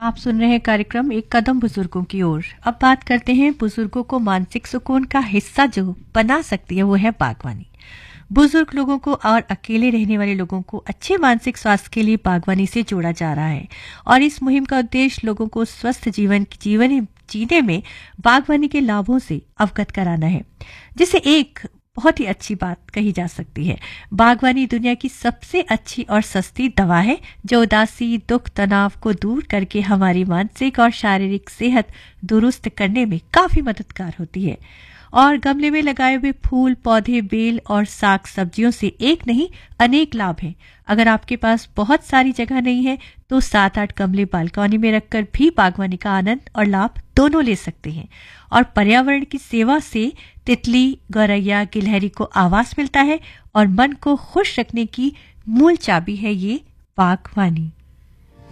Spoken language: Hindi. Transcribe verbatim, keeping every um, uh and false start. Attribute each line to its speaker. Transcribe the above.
Speaker 1: आप सुन रहे हैं कार्यक्रम एक कदम बुजुर्गों की ओर। अब बात करते हैं बुजुर्गों को मानसिक सुकून का हिस्सा जो बना सकती है, वो है बागवानी। बुजुर्ग लोगों को और अकेले रहने वाले लोगों को अच्छे मानसिक स्वास्थ्य के लिए बागवानी से जोड़ा जा रहा है और इस मुहिम का उद्देश्य लोगों को स्वस्थ जीवन जीवन जीने में बागवानी के लाभों से अवगत कराना है, जिसे एक बहुत ही अच्छी बात कही जा सकती है। बागवानी दुनिया की सबसे अच्छी और सस्ती दवा है जो उदासी, दुख, तनाव को दूर करके हमारी मानसिक और शारीरिक सेहत दुरुस्त करने में काफी मददगार होती है। और गमले में लगाए हुए फूल, पौधे, बेल और साग सब्जियों से एक नहीं अनेक लाभ हैं। अगर आपके पास बहुत सारी जगह नहीं है तो सात आठ गमले बालकनी में रखकर भी बागवानी का आनंद और लाभ दोनों ले सकते हैं। और पर्यावरण की सेवा से तितली, गौरैया, गिलहरी को आवास मिलता है और मन को खुश रखने की मूल चाबी है ये बागवानी।